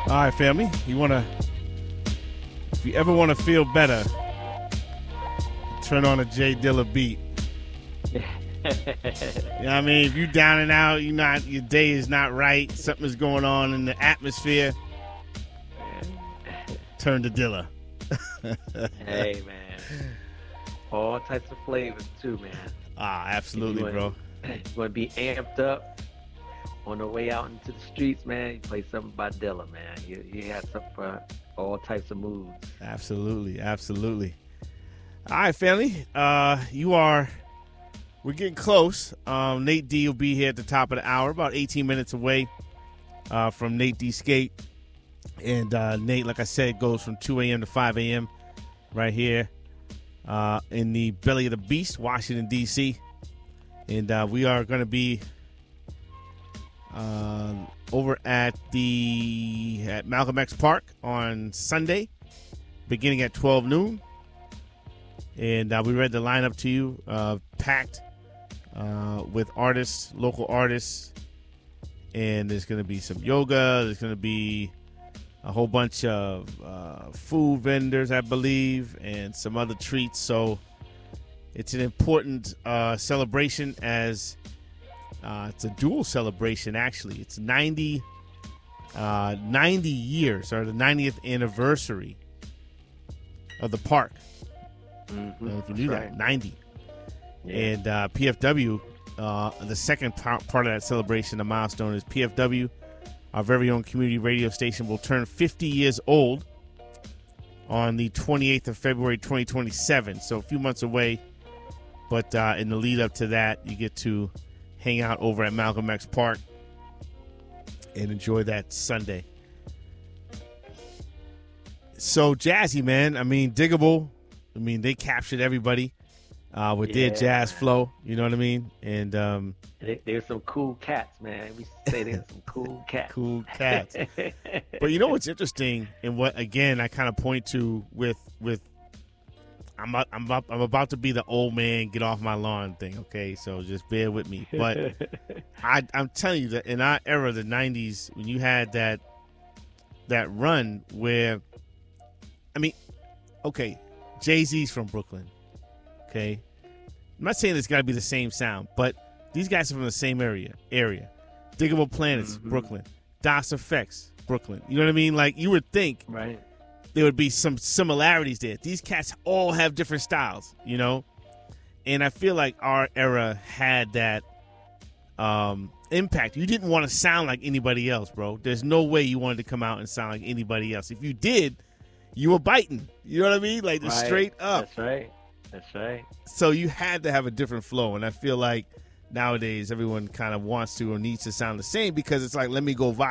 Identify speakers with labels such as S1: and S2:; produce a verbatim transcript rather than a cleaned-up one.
S1: All right, family. You want to, if you ever want to feel better, turn on a Jay Dilla beat. You know what I mean? If you down and out, you not your day is not right, something's going on in the atmosphere, turn to Dilla.
S2: Hey, man. All types of flavors, too, man.
S1: Ah, absolutely,
S2: you
S1: bro.
S2: You want to be amped up on the way out into the streets, man? You play something by Dilla, man. You, you have something for all types of moods.
S1: Absolutely, absolutely. All right, family. Uh, you are, we're getting close. Um, Nate D will be here at the top of the hour, about eighteen minutes away uh, from Nate D Skate. And uh, Nate, like I said, goes from two a.m. to five a.m. right here uh, in the belly of the beast, Washington, D C And uh, we are going to be uh, over at the at Malcolm X Park on Sunday, beginning at twelve noon. And uh, we read the lineup to you, uh, packed uh, with artists, local artists. And there's going to be some yoga. There's going to be a whole bunch of uh, food vendors, I believe, and some other treats. So it's an important uh, celebration, as uh, it's a dual celebration, actually. It's ninety, uh, ninety years, or the ninetieth anniversary of the park.
S2: Mm-hmm.
S1: I don't know if you knew
S2: That's
S1: that,
S2: right.
S1: ninety.
S2: Yeah.
S1: And uh, P F W, uh, the second part, part of that celebration, the milestone, is P F W, our very own community radio station, will turn fifty years old on the twenty-eighth of February, twenty twenty-seven. So a few months away. But uh, in the lead up to that, you get to hang out over at Malcolm X Park and enjoy that Sunday. So jazzy, man. I mean, Diggable. I mean, they captured everybody uh, with
S2: Yeah.
S1: their jazz flow. You know what I mean? And um,
S2: There- There's some cool cats, man. We say there's some cool cats.
S1: cool cats. But you know what's interesting, and what again I kind of point to with with I'm a- I'm about, I'm about to be the old man get off my lawn thing. Okay, so just bear with me. But I I'm telling you that in our era, the nineties, when you had that that run where, I mean, okay, Jay-Z's from Brooklyn. Okay, I'm not saying it's got to be the same sound, but these guys are from the same area. Area, Diggable Planets,
S2: Mhm.
S1: Brooklyn. Das Effects, Brooklyn. You know what I mean? Like, you would think
S2: Right.
S1: there would be some similarities there. These cats all have different styles, you know? And I feel like our era had that um, impact. You didn't want to sound like anybody else, bro. There's no way you wanted to come out and sound like anybody else. If you did, you were biting. You know what I mean? Like, just
S2: Right.
S1: straight up.
S2: That's right. That's right.
S1: So you had to have a different flow. And I feel like nowadays everyone kind of wants to or needs to sound the same, because it's like, let me go viral.